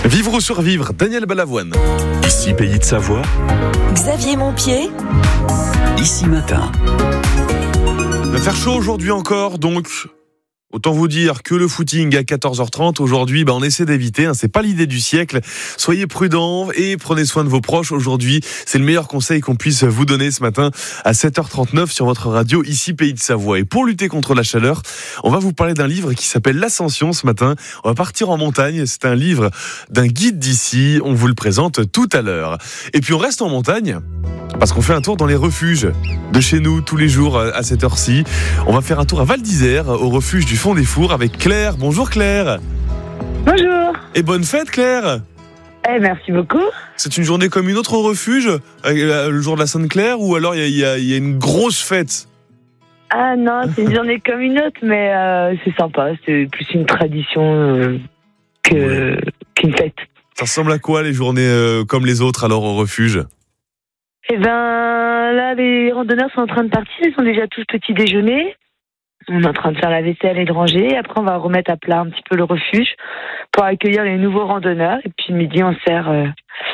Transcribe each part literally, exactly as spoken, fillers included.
Vivre ou survivre, Daniel Balavoine. Ici Pays de Savoie, Xavier Montpied. Ici Matin. Il va faire chaud aujourd'hui encore, donc autant vous dire que le footing à quatorze heures trente aujourd'hui, bah on essaie d'éviter, hein, c'est pas l'idée du siècle. Soyez prudents et prenez soin de vos proches aujourd'hui. C'est le meilleur conseil qu'on puisse vous donner ce matin à sept heures trente-neuf sur votre radio Ici Pays de Savoie. Et pour lutter contre la chaleur, on va vous parler d'un livre qui s'appelle L'Ascension ce matin. On va partir en montagne. C'est un livre d'un guide d'ici. On vous le présente tout à l'heure. Et puis on reste en montagne parce qu'on fait un tour dans les refuges de chez nous tous les jours à cette heure-ci. On va faire un tour à Val d'Isère, au refuge du Fond des Fours avec Claire. Bonjour Claire. Bonjour. Et bonne fête Claire. Eh, merci beaucoup. C'est une journée comme une autre au refuge, le jour de la Sainte-Claire, ou alors il y, y, y a une grosse fête? Ah non, c'est une journée comme une autre, mais euh, c'est sympa. C'est plus une tradition euh, que, qu'une fête. Ça ressemble à quoi les journées euh, comme les autres alors au refuge? Eh ben là, les randonneurs sont en train de partir. Ils sont déjà tous petit déjeuner. On est en train de faire la vaisselle et de ranger. Après, on va remettre à plat un petit peu le refuge pour accueillir les nouveaux randonneurs. Et puis, midi, on sert euh,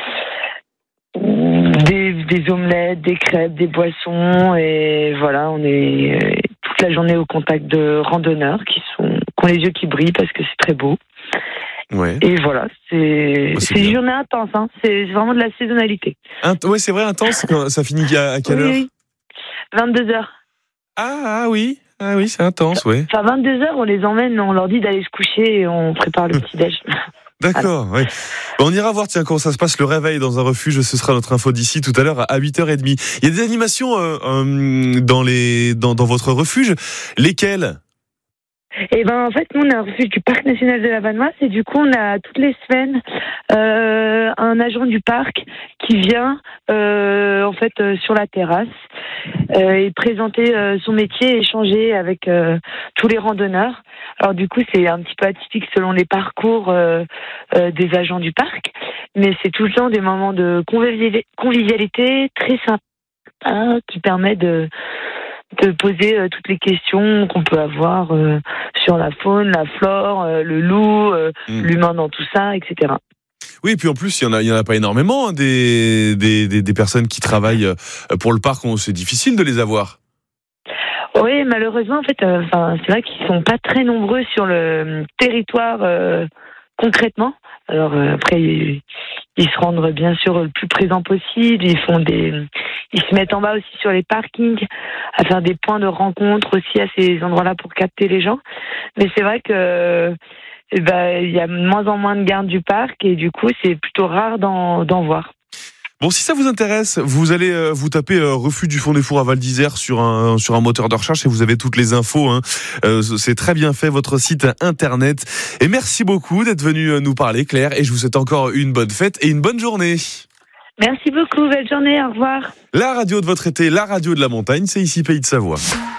des, des omelettes, des crêpes, des boissons. Et voilà, on est euh, toute la journée au contact de randonneurs qui, sont, qui ont les yeux qui brillent parce que c'est très beau. Ouais. Et voilà, c'est, bah, c'est, c'est une journée intense. Hein. C'est vraiment de la saisonnalité. Int- ouais, c'est vrai, intense. Ça finit à, à quelle oui, heure? oui. vingt-deux heures. Ah, ah oui. Ah oui, c'est intense, ouais. Enfin, vingt-deux heures, on les emmène, on leur dit d'aller se coucher et on prépare le petit-déj. D'accord, oui. On ira voir, tiens, comment ça se passe le réveil dans un refuge. Ce sera notre info d'ici tout à l'heure à huit heures trente. Il y a des animations euh, euh, dans, les, dans, dans votre refuge. Lesquelles? Et ben en fait, nous on est un refuge du parc national de la Vanoise et du coup on a toutes les semaines euh, un agent du parc qui vient euh, en fait euh, sur la terrasse euh, et présenter euh, son métier, échanger avec euh, tous les randonneurs. Alors du coup c'est un petit peu atypique selon les parcours euh, euh, des agents du parc, mais c'est tout le temps des moments de convivialité, convivialité très sympa qui permet de de poser euh, toutes les questions qu'on peut avoir euh, sur la faune, la flore, euh, le loup, euh, mmh. l'humain dans tout ça, et cetera. Oui, et puis en plus, il y en a, il y en a pas énormément, hein, des, des, des, des personnes qui travaillent pour le parc. C'est difficile de les avoir. Oui, malheureusement, en fait, euh, c'est vrai qu'ils sont pas très nombreux sur le territoire euh, concrètement. Alors euh, après, ils, ils se rendent bien sûr le plus présent possible. Ils font des, ils se mettent en bas aussi sur les parkings à faire des points de rencontre aussi à ces endroits-là pour capter les gens. Mais c'est vrai que eh ben, il y a de moins en moins de gardes du parc et du coup, c'est plutôt rare d'en, d'en voir. Bon, si ça vous intéresse, vous allez euh, vous taper euh, Refuge du Fond des Fours à Val d'Isère sur un sur un moteur de recherche et vous avez toutes les infos. Hein. Euh, c'est très bien fait, votre site internet. Et merci beaucoup d'être venu nous parler, Claire. Et je vous souhaite encore une bonne fête et une bonne journée. Merci beaucoup, belle journée, au revoir. La radio de votre été, la radio de la montagne, c'est Ici Pays de Savoie.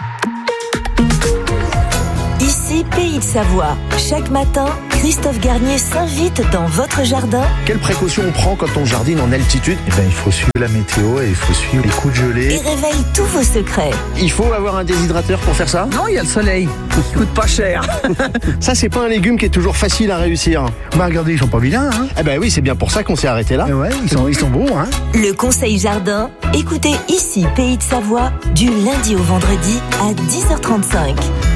Ici Pays de Savoie. Chaque matin, Christophe Garnier s'invite dans votre jardin. Quelles précautions on prend quand on jardine en altitude? Eh ben, il faut suivre la météo et il faut suivre les coups de gelée. Et réveille tous vos secrets. Il faut avoir un déshydrateur pour faire ça? Non, il y a le soleil. Il coûte pas cher. Ça, c'est pas un légume qui est toujours facile à réussir. Bah, regardez, ils sont pas vilains, hein. Eh ben oui, c'est bien pour ça qu'on s'est arrêté là. Eh ouais, ils sont, ils sont beaux, hein. Le conseil jardin, écoutez Ici Pays de Savoie, du lundi au vendredi à dix heures trente-cinq.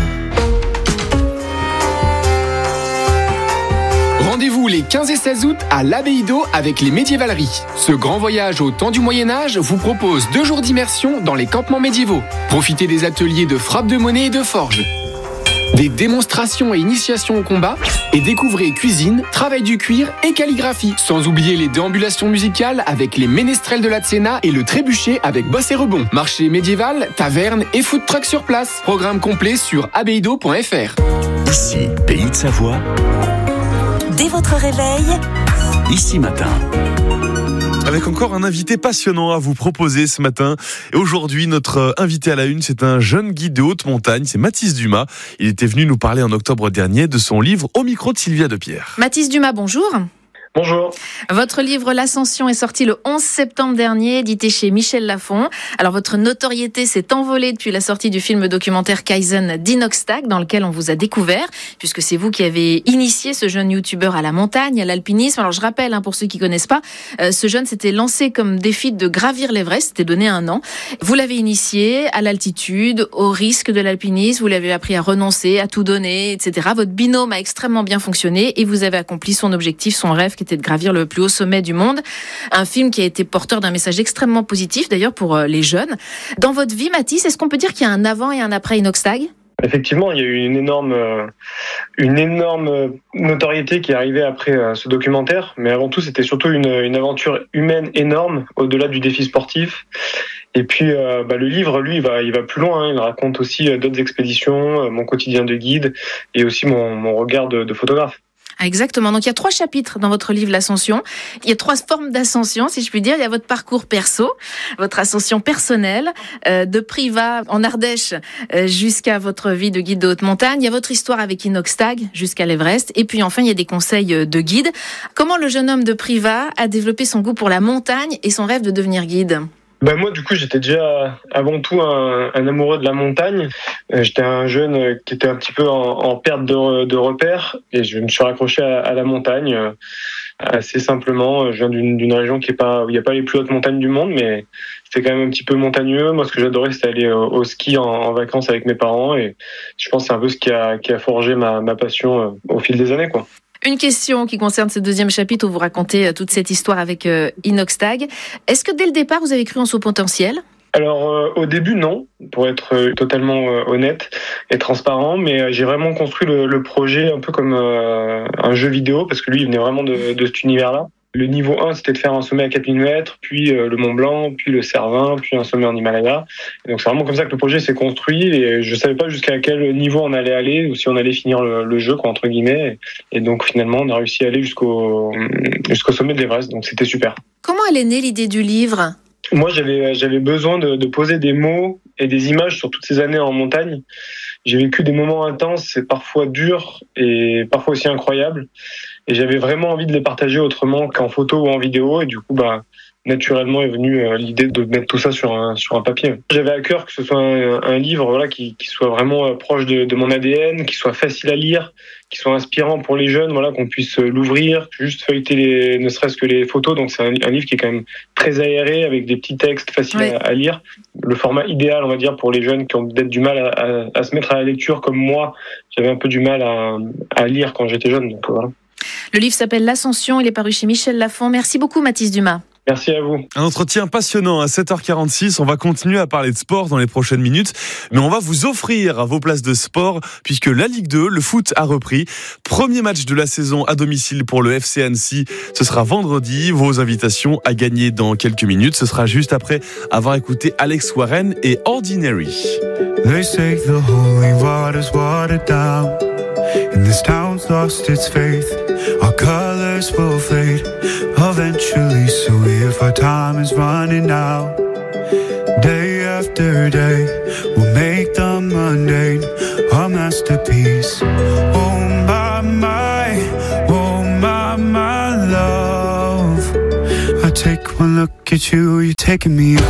Rendez-vous les quinze et seize août à l'Abbaye d'Eau avec les Médiévaleries. Ce grand voyage au temps du Moyen-Âge vous propose deux jours d'immersion dans les campements médiévaux. Profitez des ateliers de frappe de monnaie et de forge, des démonstrations et initiations au combat, et découvrez cuisine, travail du cuir et calligraphie. Sans oublier les déambulations musicales avec les ménestrels de la Tsena et le trébuchet avec bosse et rebond. Marché médiéval, taverne et food truck sur place. Programme complet sur abbaye d'eau point f r. Ici Pays de Savoie. Dès votre réveil, Ici Matin. Avec encore un invité passionnant à vous proposer ce matin. Et aujourd'hui, notre invité à la une, c'est un jeune guide de haute montagne, c'est Mathis Dumas. Il était venu nous parler en octobre dernier de son livre Au micro de Sylvia Depierre. Mathis Dumas, bonjour. Bonjour. Votre livre L'Ascension est sorti le onze septembre dernier, édité chez Michel Lafon. Alors votre notoriété s'est envolée depuis la sortie du film documentaire Kaizen d'Inox Tag, dans lequel on vous a découvert, puisque c'est vous qui avez initié ce jeune youtubeur à la montagne, à l'alpinisme. Alors je rappelle, hein, pour ceux qui connaissent pas, euh, ce jeune s'était lancé comme défi de gravir l'Everest, c'était donné un an. Vous l'avez initié à l'altitude, au risque de l'alpinisme, vous l'avez appris à renoncer, à tout donner, et cetera. Votre binôme a extrêmement bien fonctionné et vous avez accompli son objectif, son rêve, qui était de gravir le plus haut sommet du monde. Un film qui a été porteur d'un message extrêmement positif, d'ailleurs, pour les jeunes. Dans votre vie, Mathis, est-ce qu'on peut dire qu'il y a un avant et un après Inox Tag ? Effectivement, il y a eu une énorme, une énorme notoriété qui est arrivée après ce documentaire. Mais avant tout, c'était surtout une, une aventure humaine énorme, au-delà du défi sportif. Et puis, euh, bah, le livre, lui, il va, il va plus loin. Hein. Il raconte aussi d'autres expéditions, mon quotidien de guide et aussi mon, mon regard de, de photographe. Exactement. Donc, il y a trois chapitres dans votre livre, l'ascension. Il y a trois formes d'ascension, si je puis dire. Il y a votre parcours perso, votre ascension personnelle, euh, de Privas en Ardèche euh, jusqu'à votre vie de guide de haute montagne. Il y a votre histoire avec Inox Tag jusqu'à l'Everest. Et puis, enfin, il y a des conseils de guide. Comment le jeune homme de Privas a développé son goût pour la montagne et son rêve de devenir guide ? Ben moi, du coup, j'étais déjà avant tout un, un amoureux de la montagne. Euh, j'étais un jeune qui était un petit peu en, en perte de, de repères et je me suis raccroché à, à la montagne euh, assez simplement. Je viens d'une, d'une région qui est pas, où il n'y a pas les plus hautes montagnes du monde, mais c'était quand même un petit peu montagneux. Moi, ce que j'adorais, c'était aller au, au ski en, en vacances avec mes parents et je pense que c'est un peu ce qui a, qui a forgé ma, ma passion euh, au fil des années, quoi. Une question qui concerne ce deuxième chapitre où vous racontez toute cette histoire avec euh, Inox Tag. Est-ce que dès le départ, vous avez cru en son potentiel ? Alors euh, au début non, pour être euh, totalement euh, honnête et transparent, mais euh, j'ai vraiment construit le, le projet un peu comme euh, un jeu vidéo parce que lui il venait vraiment de, de cet univers-là. Le niveau un, c'était de faire un sommet à quatre mille mètres, puis euh, le Mont Blanc, puis le Cervin, puis un sommet en Himalaya. Et donc c'est vraiment comme ça que le projet s'est construit et je savais pas jusqu'à quel niveau on allait aller ou si on allait finir le, le jeu, quoi, entre guillemets. Et donc finalement on a réussi à aller jusqu'au jusqu'au sommet de l'Everest, donc c'était super. Comment elle est née l'idée du livre ? Moi, j'avais j'avais besoin de, de poser des mots et des images sur toutes ces années en montagne. J'ai vécu des moments intenses et parfois durs et parfois aussi incroyables. Et j'avais vraiment envie de les partager autrement qu'en photo ou en vidéo. Et du coup, bah, naturellement est venue euh, l'idée de mettre tout ça sur un sur un papier. J'avais à cœur que ce soit un, un livre, voilà, qui qui soit vraiment euh, proche de, de mon A D N, qui soit facile à lire, qui soit inspirant pour les jeunes, voilà, qu'on puisse l'ouvrir, juste feuilleter les, ne serait-ce que les photos. Donc c'est un, un livre qui est quand même très aéré avec des petits textes faciles oui. à, à lire. Le format idéal, on va dire, pour les jeunes qui ont peut-être du mal à, à, à se mettre à la lecture, comme moi, j'avais un peu du mal à, à lire quand j'étais jeune. Donc voilà. Le livre s'appelle L'Ascension, il est paru chez Michel Lafon. Merci beaucoup Mathis Dumas. Merci à vous. Un entretien passionnant à sept heures quarante-six. On va continuer à parler de sport dans les prochaines minutes, mais on va vous offrir vos places de sport puisque la Ligue deux, le foot a repris. Premier match de la saison à domicile pour le F C Annecy. Ce sera vendredi. Vos invitations à gagner dans quelques minutes. Ce sera juste après avoir écouté Alex Warren et Ordinary. They say the holy water's watered down. And this town's lost its faith. Our colors will fade eventually. So if our time is running out, day after day, we'll make the mundane our masterpiece. Oh my, my, oh my, my love. I take one look at you, you're taking me